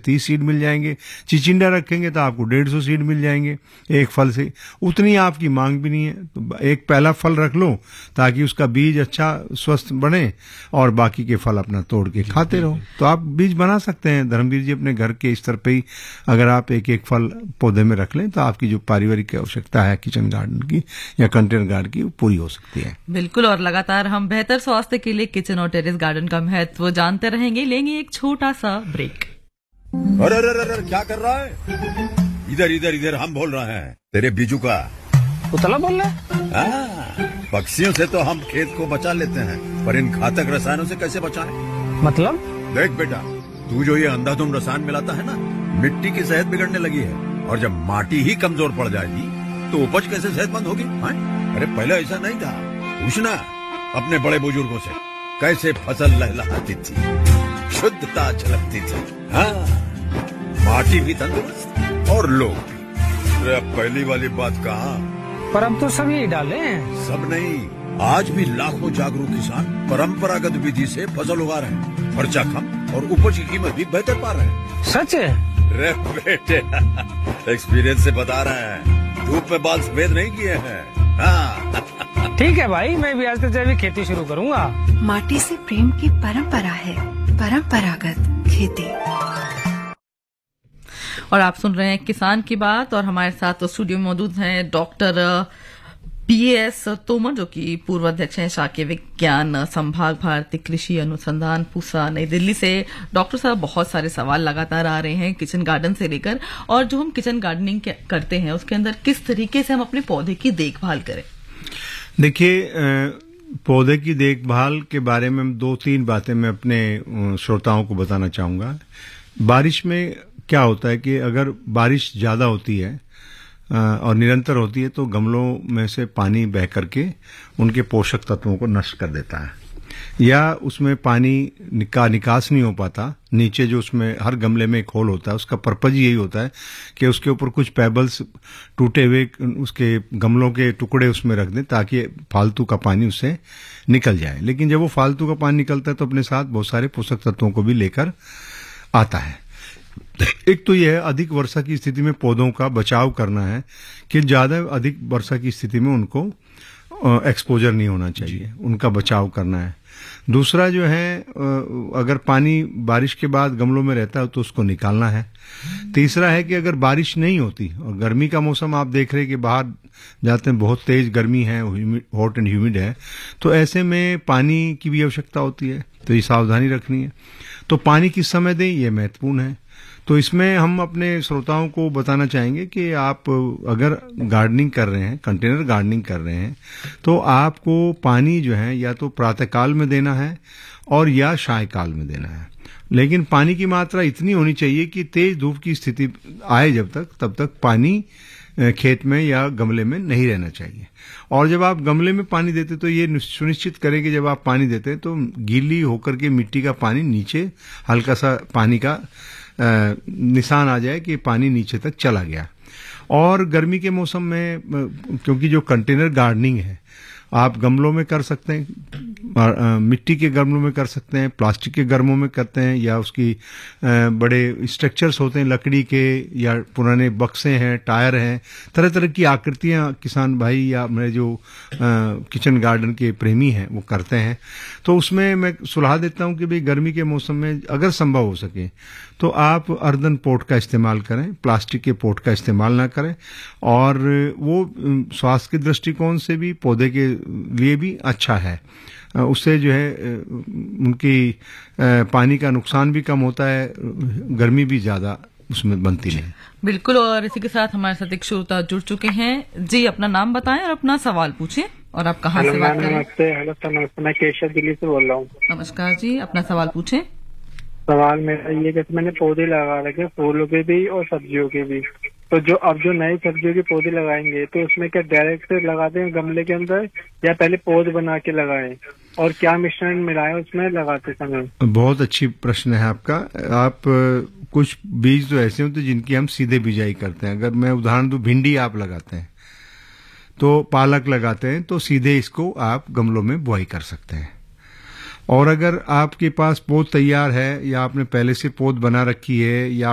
30 seed मिल जाएंगे। चिचिंडा रखेंगे तो आपको 150 सीड मिल जाएंगे एक फल से। उतनी आपकी मांग भी नहीं है, तो एक पहला फल रख लो ताकि उसका बीज अच्छा स्वस्थ बने और बाकी के फल अपना तोड़ के खाते रहो। तो आप बीज बना सकते हैं धर्मवीर जी अपने घर के स्तर पे ही। अगर आप एक एक फल पौधे में रख लें तो आपकी जो पारिवारिक आवश्यकता है किचन गार्डन की या कंटेनर गार्डन की, वो पूरी हो सकती है। बिल्कुल, और लगातार हम बेहतर स्वास्थ्य के लिए किचन और टेरेस गार्डन का महत्व जानते रहेंगे। लेंगे एक छोटा सा ब्रेक। अरे अरे अरे क्या कर रहा है? इधर इधर इधर, हम बोल रहे हैं तेरे बीजू का। उतला बोल रहा है? पक्षियों से तो हम खेत को बचा लेते हैं, पर इन घातक रसायनों से कैसे बचाएं? मतलब? देख बेटा, तू जो ये अंधाधुंध रसायन मिलाता है ना, मिट्टी की सेहत बिगड़ने लगी है। और जब माटी ही कमजोर पड़ जाएगी तो उपज कैसे सेहतमंद होगी? अरे पहले ऐसा नहीं था। पूछना अपने बड़े बुजुर्गों से, कैसे फसल लहलहाती थी, शुद्धता झलकती थी। हाँ, माटी भी तंदुरुस्त और लोग भी। अरे अब पहली वाली बात कहाँ? पर अब तो सब यही डाले हैं। सब नहीं, आज भी लाखों जागरूक किसान परंपरागत विधि से फसल उगा रहे हैं। खर्चा कम और उपज की कीमत भी बेहतर पा रहे हैं। सच है? रे बेटे, एक्सपीरियंस से बता रहे हैं, धूप में बाल सफेद नहीं किए हैं। हाँ। ठीक है भाई, मैं भी आज से जैविक खेती शुरू करूंगा। माटी से प्रेम की परंपरा है, परंपरागत खेती। और आप सुन रहे हैं किसान की बात, और हमारे साथ तो स्टूडियो में मौजूद हैं डॉक्टर पीएस तोमर, जो कि पूर्व अध्यक्ष हैं शाकीय विज्ञान संभाग, भारतीय कृषि अनुसंधान, पूसा, नई दिल्ली से। डॉक्टर साहब, बहुत सारे सवाल लगातार आ रहे हैं किचन गार्डन से लेकर, और जो हम किचन गार्डनिंग करते हैं उसके अंदर किस तरीके से हम अपने पौधे की देखभाल करें। देखिए, पौधे की देखभाल के बारे में 2-3 बातें मैं अपने श्रोताओं को बताना चाहूंगा। बारिश में क्या होता है कि अगर बारिश ज्यादा होती है और निरंतर होती है तो गमलों में से पानी बह करके उनके पोषक तत्वों को नष्ट कर देता है, या उसमें पानी निकास नहीं हो पाता। नीचे जो उसमें हर गमले में एक होल होता है, उसका पर्पज यही होता है कि उसके ऊपर कुछ पेबल्स टूटे हुए उसके गमलों के टुकड़े उसमें रख दें ताकि फालतू का पानी उससे निकल जाए। लेकिन जब वो फालतू का पानी निकलता है तो अपने साथ बहुत सारे पोषक तत्वों को भी लेकर आता है। एक तो यह है, अधिक वर्षा की स्थिति में पौधों का बचाव करना है कि ज्यादा अधिक वर्षा की स्थिति में उनको एक्सपोजर नहीं होना चाहिए, उनका बचाव करना है। दूसरा जो है, अगर पानी बारिश के बाद गमलों में रहता है तो उसको निकालना है। तीसरा है कि अगर बारिश नहीं होती और गर्मी का मौसम आप देख रहे हैं कि बाहर जाते हैं बहुत तेज गर्मी है, हॉट एंड ह्यूमिड है, तो ऐसे में पानी की भी आवश्यकता होती है, तो ये सावधानी रखनी है। तो पानी किस समय दें, ये महत्वपूर्ण है। तो इसमें हम अपने श्रोताओं को बताना चाहेंगे कि आप अगर गार्डनिंग कर रहे हैं, कंटेनर गार्डनिंग कर रहे हैं, तो आपको पानी जो है या तो प्रातःकाल में देना है और या सायंकाल में देना है। लेकिन पानी की मात्रा इतनी होनी चाहिए कि तेज धूप की स्थिति आए तब तक पानी खेत में या गमले में नहीं रहना चाहिए। और जब आप गमले में पानी देते तो ये सुनिश्चित करें कि जब आप पानी देते हैं तो गीली होकर के मिट्टी का पानी नीचे हल्का सा पानी का निशान आ जाए कि पानी नीचे तक चला गया। और गर्मी के मौसम में, क्योंकि जो कंटेनर गार्डनिंग है आप गमलों में कर सकते हैं, मिट्टी के गमलों में कर सकते हैं, प्लास्टिक के गमलों में करते हैं, या उसकी बड़े स्ट्रक्चर्स होते हैं लकड़ी के, या पुराने बक्से हैं, टायर हैं, तरह तरह की आकृतियां किसान भाई या मेरे जो किचन गार्डन के प्रेमी हैं वो करते हैं। तो उसमें मैं सलाह देता हूं कि भाई गर्मी के मौसम में अगर संभव हो सके तो आप अर्दन पोट का इस्तेमाल करें, प्लास्टिक के पोट का इस्तेमाल ना करें। और वो स्वास्थ्य के दृष्टिकोण से भी पौधे के लिए भी अच्छा है, उससे जो है उनकी पानी का नुकसान भी कम होता है, गर्मी भी ज्यादा उसमें बनती नहीं। बिल्कुल, और इसी के साथ हमारे साथ एक श्रोता जुड़ चुके हैं जी। अपना नाम बताएं और अपना सवाल पूछें, और आप कहाँ से बात कर रहे हैं? नमस्ते। हेलो सर, नमस्ते। मैं केशव दिल्ली से बोल रहा हूँ। नमस्कार जी, अपना सवाल पूछें। सवाल मेरा ये कि मैंने पौधे लगा रखे, फूलों के भी और सब्जियों के भी। तो जो नई सब्जियों के पौधे लगाएंगे तो उसमें क्या डायरेक्ट से लगाते हैं गमले के अंदर, या पहले पौध बना के लगाएं, और क्या मिश्रण मिलाएं उसमें लगाते समय? बहुत अच्छी प्रश्न है आपका। आप कुछ बीज तो ऐसे होते हैं जिनकी हम सीधे बिजाई करते हैं। अगर मैं उदाहरण दूं, भिंडी आप लगाते हैं तो पालक लगाते हैं तो सीधे इसको आप गमलों में बुआई कर सकते हैं। और अगर आपके पास पौध तैयार है या आपने पहले से पौध बना रखी है या